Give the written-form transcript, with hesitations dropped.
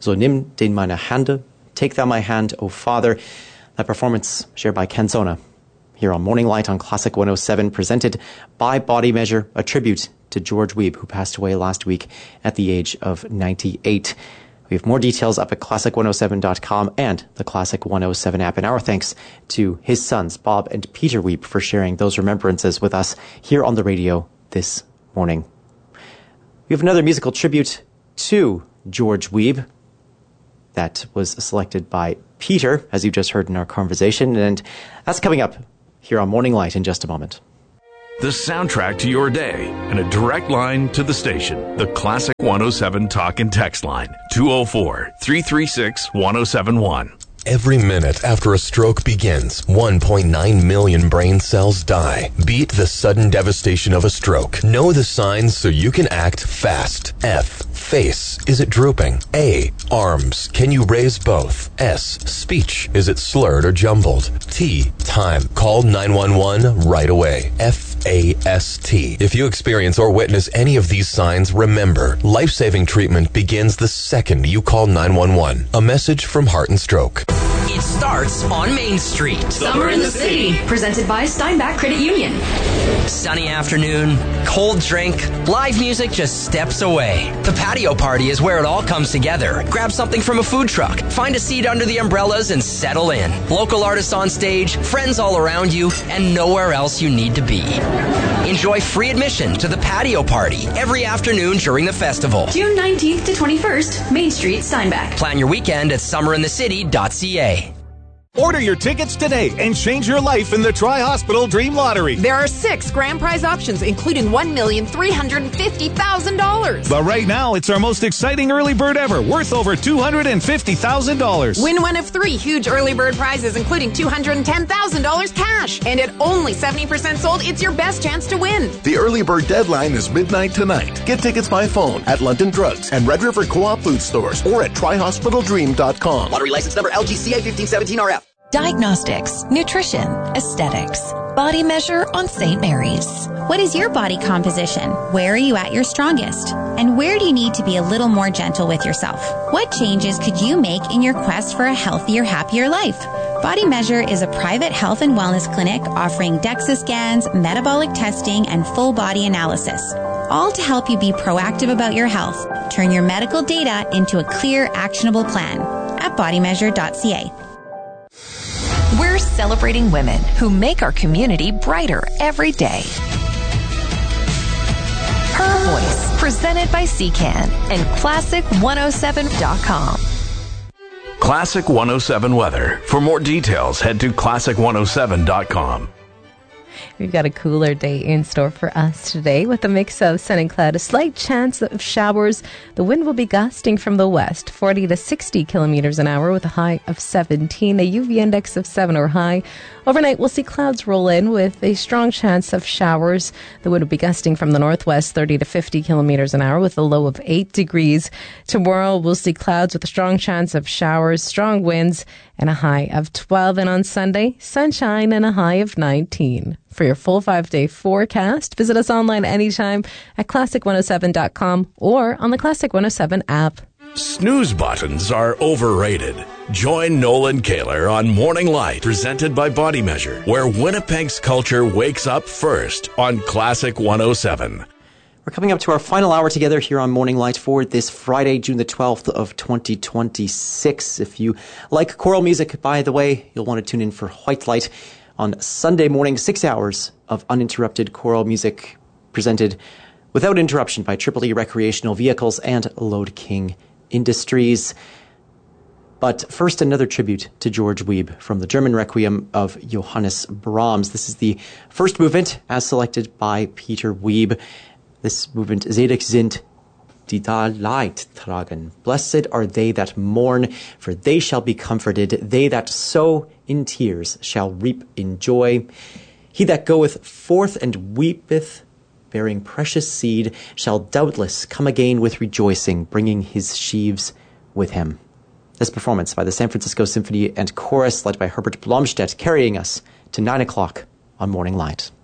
So nimm den meine Hände, take thou my hand, O Father. That performance shared by Ken Sona here on Morning Light on Classic 107, presented by Body Measure, a tribute to George Weeb, who passed away last week at the age of 98. We have more details up at classic107.com and the Classic 107 app. And our thanks to his sons, Bob and Peter Weeb, for sharing those remembrances with us here on the radio this morning. We have another musical tribute to George Weeb that was selected by Peter, as you just heard in our conversation, and that's coming up here on Morning Light in just a moment. The soundtrack to your day and a direct line to the station. The Classic 107 Talk and Text line, 204-336-1071. Every minute after a stroke begins, 1.9 million brain cells die. Beat the sudden devastation of a stroke. Know the signs so you can act fast. F. Face. Is it drooping? A. Arms. Can you raise both? S. Speech. Is it slurred or jumbled? T. Time. Call 911 right away. FAST. If you experience or witness any of these signs, remember, life-saving treatment begins the second you call 911. A message from Heart and Stroke. It starts on Main Street. Summer in the City, presented by Steinbach Credit Union. Sunny afternoon, cold drink, live music just steps away. The patio party is where it all comes together. Grab something from a food truck, find a seat under the umbrellas and settle in. Local artists on stage, friends all around you, and nowhere else you need to be. Enjoy free admission to the patio party every afternoon during the festival. June 19th to 21st, Main Street, Steinbach. Plan your weekend at summerinthecity.ca. Order your tickets today and change your life in the Tri-Hospital Dream Lottery. There are 6 grand prize options, including $1,350,000. But right now, it's our most exciting early bird ever, worth over $250,000. Win one of 3 huge early bird prizes, including $210,000 cash. And at only 70% sold, it's your best chance to win. The early bird deadline is midnight tonight. Get tickets by phone at London Drugs and Red River Co-op food stores or at trihospitaldream.com. Lottery license number LGCA 1517RF. Diagnostics, nutrition, aesthetics, Body Measure on St. Mary's. What is your body composition? Where are you at your strongest? And where do you need to be a little more gentle with yourself? What changes could you make in your quest for a healthier, happier life? Body Measure is a private health and wellness clinic offering DEXA scans, metabolic testing, and full body analysis, all to help you be proactive about your health. Turn your medical data into a clear, actionable plan at bodymeasure.ca. We're celebrating women who make our community brighter every day. Her Voice, presented by CCAN and Classic107.com. Classic 107 weather. For more details, head to classic107.com. We've got a cooler day in store for us today with a mix of sun and cloud, a slight chance of showers. The wind will be gusting from the west, 40 to 60 kilometers an hour with a high of 17, a UV index of 7 or high. Overnight, we'll see clouds roll in with a strong chance of showers. The wind will be gusting from the northwest, 30 to 50 kilometers an hour with a low of 8 degrees. Tomorrow, we'll see clouds with a strong chance of showers, strong winds, and a high of 12. And on Sunday, sunshine and a high of 19. For your full 5-day forecast, visit us online anytime at classic107.com or on the Classic 107 app. Snooze buttons are overrated. Join Nolan Kaler on Morning Light, presented by Body Measure, where Winnipeg's culture wakes up first on Classic 107. We're coming up to our final hour together here on Morning Light for this Friday, June the 12th of 2026. If you like choral music, by the way, you'll want to tune in for White Light on Sunday morning, 6 hours of uninterrupted choral music presented without interruption by Triple E Recreational Vehicles and Lode King Industries. But first, another tribute to George Weeb from the German Requiem of Johannes Brahms. This is the first movement as selected by Peter Weeb. This movement, Selig sind, die da Leid tragen. Blessed are they that mourn, for they shall be comforted. They that sow in tears shall reap in joy. He that goeth forth and weepeth, bearing precious seed, shall doubtless come again with rejoicing, bringing his sheaves with him. This performance by the San Francisco Symphony and Chorus, led by Herbert Blomstedt, carrying us to 9 o'clock on Morning Light.